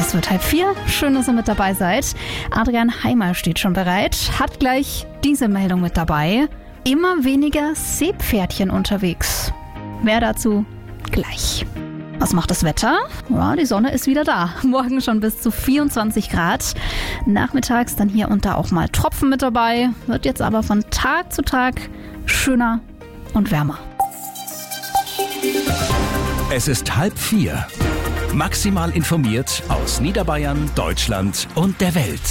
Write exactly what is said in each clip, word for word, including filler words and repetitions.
Es wird halb vier. Schön, dass ihr mit dabei seid. Adrian Heimer steht schon bereit, hat gleich diese Meldung mit dabei. Immer weniger Seepferdchen unterwegs. Mehr dazu gleich. Was macht das Wetter? Ja, die Sonne ist wieder da. Morgen schon bis zu vierundzwanzig Grad. Nachmittags dann hier und da auch mal Tropfen mit dabei. Wird jetzt aber von Tag zu Tag schöner und wärmer. Es ist halb vier. Maximal informiert aus Niederbayern, Deutschland und der Welt.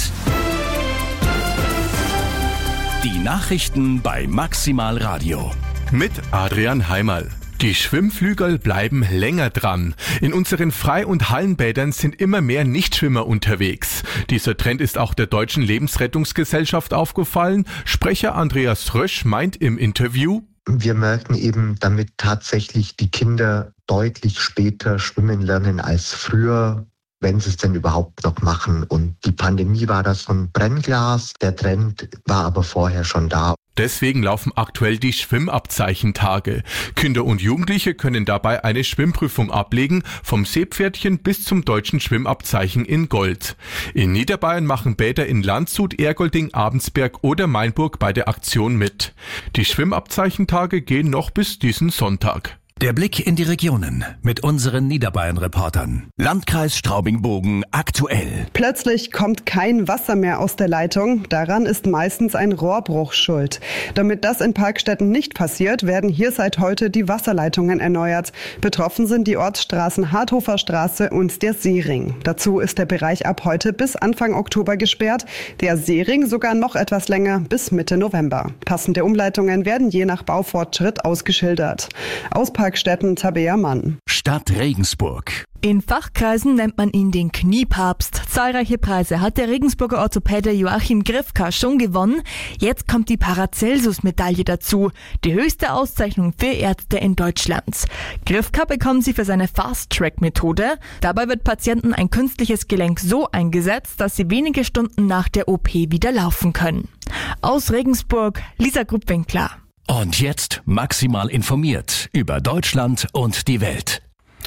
Die Nachrichten bei Maximal Radio. Mit Adrian Heimerl. Die Schwimmflügel bleiben länger dran. In unseren Frei- und Hallenbädern sind immer mehr Nichtschwimmer unterwegs. Dieser Trend ist auch der Deutschen Lebensrettungsgesellschaft aufgefallen. Sprecher Andreas Rösch meint im Interview: Wir merken eben damit tatsächlich die Kinder deutlich später schwimmen lernen als früher, wenn sie es denn überhaupt noch machen. Und die Pandemie war da so ein Brennglas. Der Trend war aber vorher schon da. Deswegen laufen aktuell die Schwimmabzeichentage. Kinder und Jugendliche können dabei eine Schwimmprüfung ablegen, vom Seepferdchen bis zum deutschen Schwimmabzeichen in Gold. In Niederbayern machen Bäder in Landshut, Ergolding, Abensberg oder Mainburg bei der Aktion mit. Die Schwimmabzeichentage gehen noch bis diesen Sonntag. Der Blick in die Regionen mit unseren Niederbayern-Reportern. Landkreis Straubing-Bogen aktuell. Plötzlich kommt kein Wasser mehr aus der Leitung. Daran ist meistens ein Rohrbruch schuld. Damit das in Parkstätten nicht passiert, werden hier seit heute die Wasserleitungen erneuert. Betroffen sind die Ortsstraßen Harthofer Straße und der Seering. Dazu ist der Bereich ab heute bis Anfang Oktober gesperrt. Der Seering sogar noch etwas länger, bis Mitte November. Passende Umleitungen werden je nach Baufortschritt ausgeschildert. Aus Parkstätten Tabea Mann. Stadt Regensburg. In Fachkreisen nennt man ihn den Kniepapst. Zahlreiche Preise hat der Regensburger Orthopäde Joachim Grifka schon gewonnen. Jetzt kommt die Paracelsus-Medaille dazu, die höchste Auszeichnung für Ärzte in Deutschland. Grifka bekommen sie für seine Fast-Track-Methode. Dabei wird Patienten ein künstliches Gelenk so eingesetzt, dass sie wenige Stunden nach der O P wieder laufen können. Aus Regensburg, Lisa Gruppwinkler. Und jetzt maximal informiert über Deutschland und die Welt.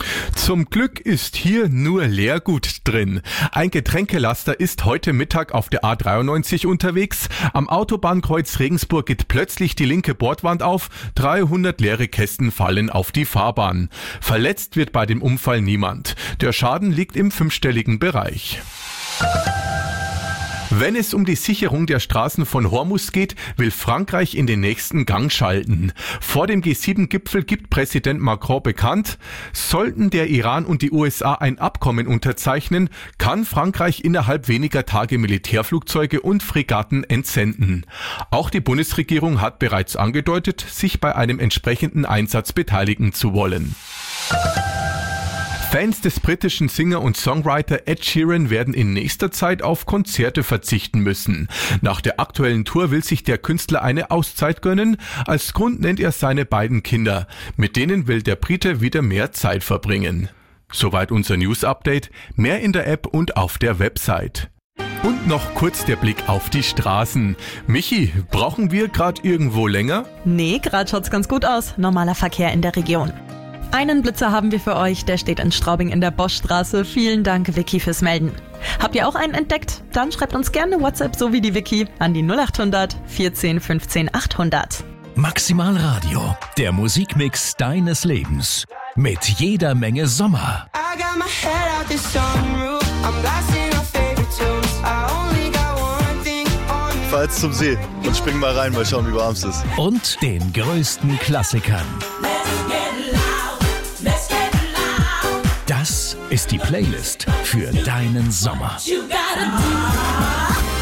Zum Glück ist hier nur Leergut drin. Ein Getränkelaster ist heute Mittag auf der A dreiundneunzig unterwegs. Am Autobahnkreuz Regensburg geht plötzlich die linke Bordwand auf. dreihundert leere Kästen fallen auf die Fahrbahn. Verletzt wird bei dem Unfall niemand. Der Schaden liegt im fünfstelligen Bereich. Wenn es um die Sicherung der Straßen von Hormuz geht, will Frankreich in den nächsten Gang schalten. Vor dem G sieben Gipfel gibt Präsident Macron bekannt, sollten der Iran und die U S A ein Abkommen unterzeichnen, kann Frankreich innerhalb weniger Tage Militärflugzeuge und Fregatten entsenden. Auch die Bundesregierung hat bereits angedeutet, sich bei einem entsprechenden Einsatz beteiligen zu wollen. Fans des britischen Singer und Songwriter Ed Sheeran werden in nächster Zeit auf Konzerte verzichten müssen. Nach der aktuellen Tour will sich der Künstler eine Auszeit gönnen. Als Grund nennt er seine beiden Kinder. Mit denen will der Brite wieder mehr Zeit verbringen. Soweit unser News-Update. Mehr in der App und auf der Website. Und noch kurz der Blick auf die Straßen. Michi, brauchen wir gerade irgendwo länger? Nee, gerade schaut's ganz gut aus. Normaler Verkehr in der Region. Einen Blitzer haben wir für euch, der steht in Straubing in der Boschstraße. Vielen Dank, Vicky, fürs Melden. Habt ihr auch einen entdeckt? Dann schreibt uns gerne WhatsApp, so wie die Vicky, an die null acht hundert vierzehn fünfzehn achthundert. Maximal Radio, der Musikmix deines Lebens. Mit jeder Menge Sommer. Fahr jetzt zum See und spring mal rein, mal schauen, wie warm es ist. Und den größten Klassikern. Das ist die Playlist für deinen Sommer.